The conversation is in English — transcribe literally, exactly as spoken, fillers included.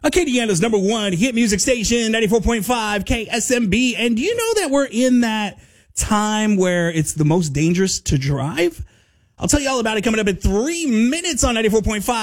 Acadiana's number one hit music station, ninety-four point five K S M B. And do you know that we're in that time where it's the most dangerous to drive? I'll tell you all about it coming up in three minutes on ninety-four point five.